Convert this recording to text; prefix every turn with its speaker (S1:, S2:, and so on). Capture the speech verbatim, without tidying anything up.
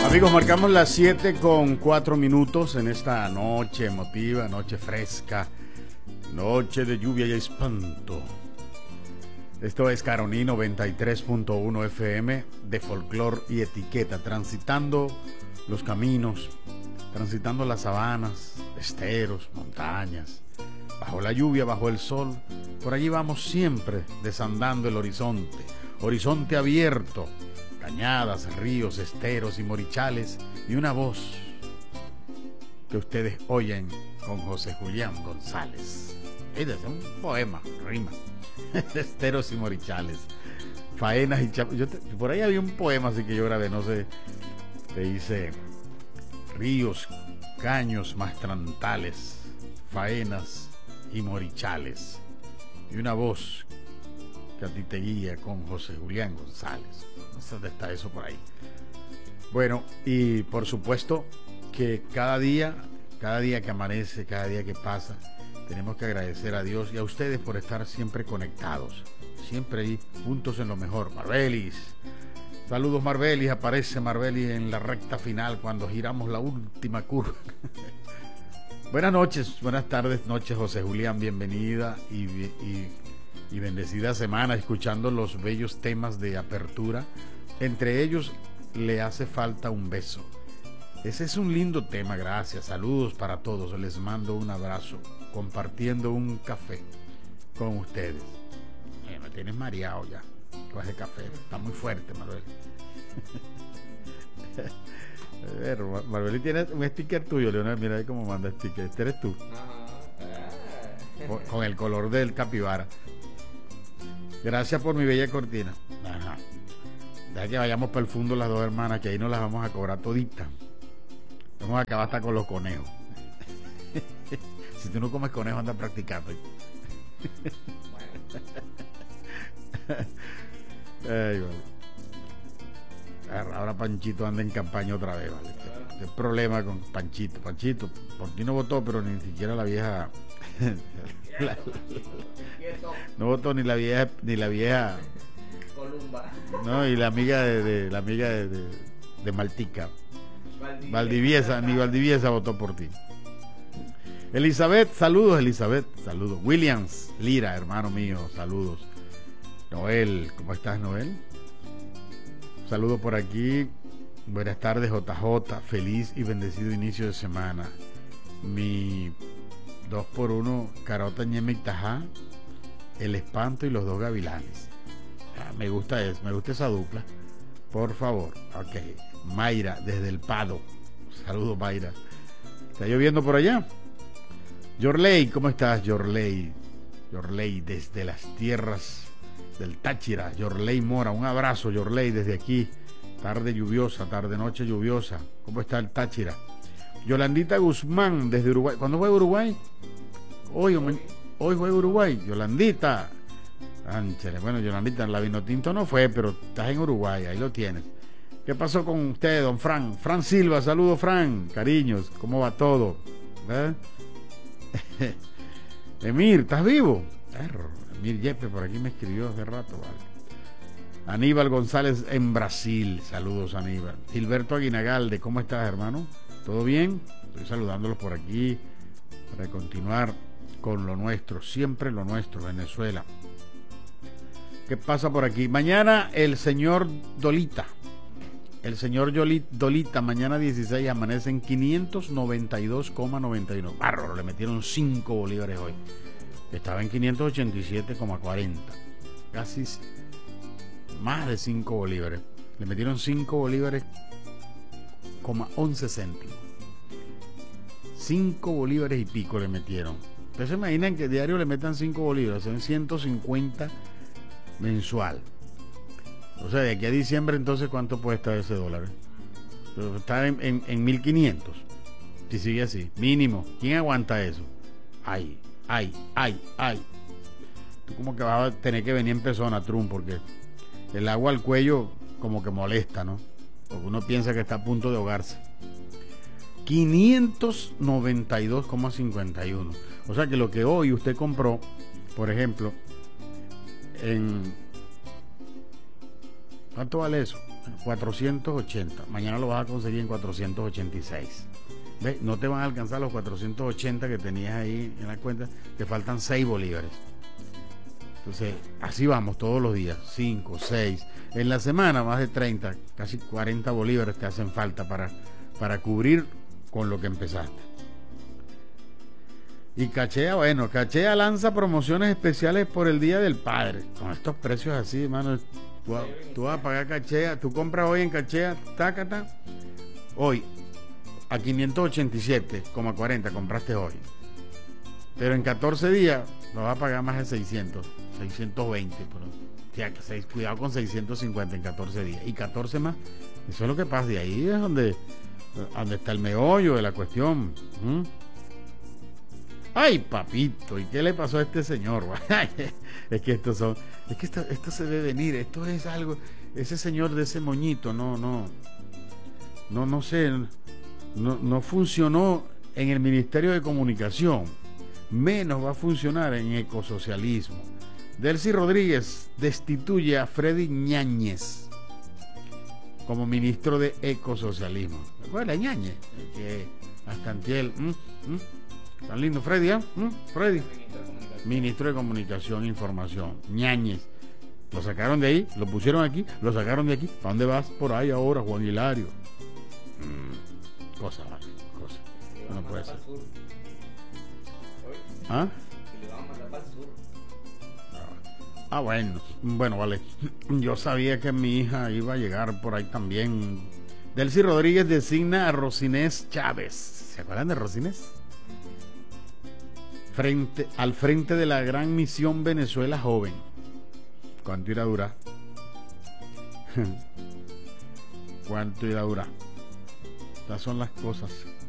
S1: Amigos, marcamos las siete con cuatro minutos en esta noche emotiva, noche fresca, noche de lluvia y espanto. Esto es Caroní noventa y tres punto uno F M de folclor y etiqueta, transitando los caminos, transitando las sabanas, esteros, montañas, bajo la lluvia, bajo el sol. Por allí vamos siempre desandando el horizonte, horizonte abierto, cañadas, ríos, esteros y morichales, y una voz que ustedes oyen con José Julián González. Es un poema, rima. Esteros y morichales, faenas y chap... yo te... por ahí había un poema así que yo grabé, no sé, que dice: ríos, caños mastrantales, faenas y morichales, y una voz que a ti te guía con José Julián González. No sé dónde está eso por ahí. Bueno, y por supuesto que cada día, cada día que amanece, cada día que pasa, tenemos que agradecer a Dios y a ustedes por estar siempre conectados, siempre ahí juntos en lo mejor. Marbelis, saludos Marbelis, aparece Marbelis en la recta final cuando giramos la última curva. Buenas noches, buenas tardes, noches José Julián, bienvenida y, y, y bendecida semana escuchando los bellos temas de apertura. Entre ellos, le hace falta un beso. Ese es un lindo tema, gracias, saludos para todos, les mando un abrazo, compartiendo un café con ustedes. Eh, me tienes mareado ya, coge café, está muy fuerte, Marbelis. A ver, Marbelis tiene un sticker tuyo, Leonel, mira ahí cómo manda sticker, este eres tú. Con, con el color del capibara. Gracias por mi bella cortina. Ajá. Deja que vayamos para el fondo las dos hermanas, que ahí nos las vamos a cobrar toditas. Vamos a acabar hasta con los conejos. Si tú no comes conejo, anda practicando. Ay, vale. Ahora Panchito anda en campaña otra vez, vale. El problema con Panchito. Panchito, por ti no votó, pero ni siquiera la vieja. la, no votó ni la vieja, ni la vieja. Columba. No, y la amiga de, de la amiga de, de, de Maltica. Valdiviesa, Valdiviesa, ni Valdiviesa votó por ti. Elizabeth, saludos Elizabeth, saludos. Williams Lira, hermano mío, saludos. Noel, ¿cómo estás, Noel? Saludos por aquí. Buenas tardes, J J, feliz y bendecido inicio de semana. Mi dos por uno, Carota Ñeme y Tajá, El Espanto y los dos Gavilanes. Ah, me gusta eso, me gusta esa dupla. Por favor, ok. Mayra, desde el Pado. Saludos, Mayra. ¿Está lloviendo por allá? Yorley, ¿cómo estás, Yorley? Yorley, desde las tierras del Táchira. Yorley Mora, un abrazo, Yorley, desde aquí. Tarde lluviosa, tarde noche lluviosa. ¿Cómo está el Táchira? Yolandita Guzmán, desde Uruguay. ¿Cuándo juega Uruguay? Hoy, hoy, hoy juega Uruguay. Yolandita. Ánchale. Bueno, Yolandita, la Vinotinto no fue, pero estás en Uruguay, ahí lo tienes. ¿Qué pasó con usted, don Fran? Fran Silva, saludos, Fran. Cariños, ¿cómo va todo? ¿Eh? Emir, ¿estás vivo? Error. Emir Yepe por aquí me escribió hace rato, vale. Aníbal González en Brasil, saludos Aníbal. Gilberto Aguinagalde, ¿cómo estás, hermano? ¿Todo bien? Estoy saludándolos por aquí para continuar con lo nuestro, siempre lo nuestro, Venezuela. ¿Qué pasa por aquí? Mañana el señor Dolita, el señor Dolita, mañana dieciséis, amanece en quinientos noventa y dos coma noventa y uno. Bárbaro, le metieron cinco bolívares hoy. Estaba en quinientos ochenta y siete coma cuarenta. Casi más de cinco bolívares. Le metieron cinco bolívares, coma once céntimos. cinco bolívares y pico le metieron. Ustedes se imaginan que diario le metan cinco bolívares, son ciento cincuenta mensual. O sea, de aquí a diciembre, entonces, ¿cuánto puede estar ese dólar? Está en, en, en mil quinientos. Si sigue así, mínimo. ¿Quién aguanta eso? Ay, ay, ay, ay. Tú como que vas a tener que venir en persona, Trump, porque el agua al cuello como que molesta, ¿no? Porque uno piensa que está a punto de ahogarse. quinientos noventa y dos coma cincuenta y uno. O sea que lo que hoy usted compró, por ejemplo, en... ¿Cuánto vale eso? cuatrocientos ochenta. Mañana lo vas a conseguir en cuatrocientos ochenta y seis. ¿Ves? No te van a alcanzar los cuatrocientos ochenta que tenías ahí en la cuenta. Te faltan seis bolívares. Entonces, así vamos todos los días. cinco, seis. En la semana, más de treinta, casi cuarenta bolívares te hacen falta para, para cubrir con lo que empezaste. Y Cachea, bueno, Cachea lanza promociones especiales por el Día del Padre. Con estos precios así, hermano. Tú, tú vas a pagar Cachea. Tú compras hoy en Cachea, tácata. Hoy, a quinientos ochenta y siete coma cuarenta compraste hoy. Pero en catorce días lo vas a pagar más de seiscientos, seiscientos veinte. Pero, tía, cuidado con seiscientos cincuenta en catorce días. Y catorce más. Eso es lo que pasa. De ahí es donde, donde está el meollo de la cuestión. ¿Mm? Ay, papito, ¿y qué le pasó a este señor? Es que estos son, es que esto, esto se ve venir, esto es algo, ese señor de ese moñito, no, no, no, no sé, no, no funcionó en el Ministerio de Comunicación, menos va a funcionar en ecosocialismo. Delcy Rodríguez destituye a Freddy Ñáñez como ministro de ecosocialismo. ¿Recuerda Ñáñez? El que hasta antiel, ¿Mm? ¿Mm? Tan lindo Freddy, ¿eh? ¿Mm? Freddy, ministro de Comunicación e Información. Ñáñez. Lo sacaron de ahí, lo pusieron aquí, lo sacaron de aquí. ¿Para dónde vas por ahí ahora, Juan Hilario? Mm. Cosa, vale, cosa. No puede ser. ¿Ah? Ah, bueno. Bueno, vale. Yo sabía que mi hija iba a llegar por ahí también. Delcy Rodríguez designa a Rosinés Chávez. ¿Se acuerdan de Rosinés? Frente, al frente de la gran misión Venezuela Joven. ¿Cuánto irá a durar? ¿Cuánto irá a durar? Estas son las cosas.